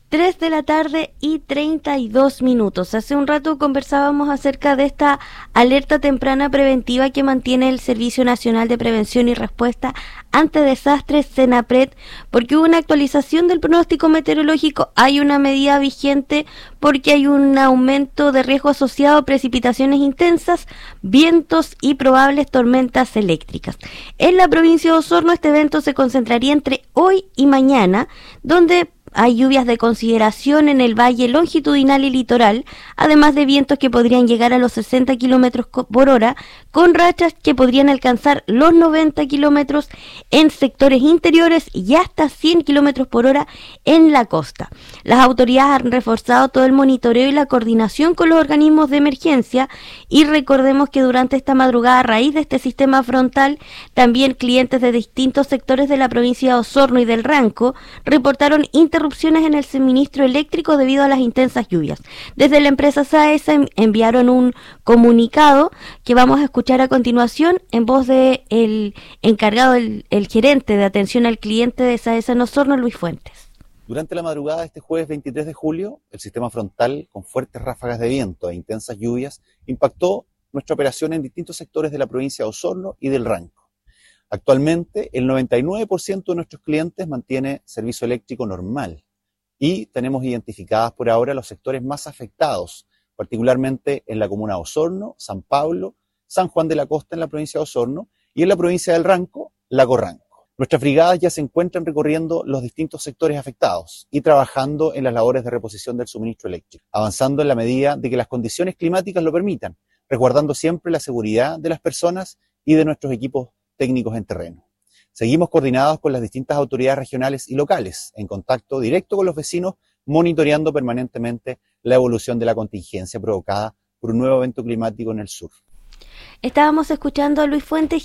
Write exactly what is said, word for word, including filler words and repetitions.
tres de la tarde y treinta y dos minutos. Hace un rato conversábamos acerca de esta alerta temprana preventiva que mantiene el Servicio Nacional de Prevención y Respuesta ante Desastres, SENAPRED, porque hubo una actualización del pronóstico meteorológico. Hay una medida vigente porque hay un aumento de riesgo asociado a precipitaciones intensas, vientos y probables tormentas eléctricas. En la provincia de Osorno este evento se concentraría entre hoy y mañana, donde hay lluvias de consideración en el valle longitudinal y litoral, además de vientos que podrían llegar a los sesenta kilómetros por hora, con rachas que podrían alcanzar los noventa kilómetros en sectores interiores y hasta cien kilómetros por hora en la costa. Las autoridades han reforzado todo el monitoreo y la coordinación con los organismos de emergencia, y recordemos que durante esta madrugada, a raíz de este sistema frontal, también clientes de distintos sectores de la provincia de Osorno y del Ranco reportaron interrupciones en el suministro eléctrico debido a las intensas lluvias. Desde la empresa SAESA enviaron un comunicado que vamos a escuchar a continuación en voz de el encargado, el, el gerente de atención al cliente de SAESA en Osorno, Luis Fuentes. Durante la madrugada de este jueves veintitrés de julio, el sistema frontal, con fuertes ráfagas de viento e intensas lluvias, impactó nuestra operación en distintos sectores de la provincia de Osorno y del Ranco. Actualmente, el noventa y nueve por ciento de nuestros clientes mantiene servicio eléctrico normal y tenemos identificadas por ahora los sectores más afectados, particularmente en la comuna de Osorno, San Pablo, San Juan de la Costa en la provincia de Osorno y en la provincia del Ranco, Lago Ranco. Nuestras brigadas ya se encuentran recorriendo los distintos sectores afectados y trabajando en las labores de reposición del suministro eléctrico, avanzando en la medida de que las condiciones climáticas lo permitan, resguardando siempre la seguridad de las personas y de nuestros equipos técnicos en terreno. Seguimos coordinados con las distintas autoridades regionales y locales, en contacto directo con los vecinos, monitoreando permanentemente la evolución de la contingencia provocada por un nuevo evento climático en el sur. Estábamos escuchando a Luis Fuentes,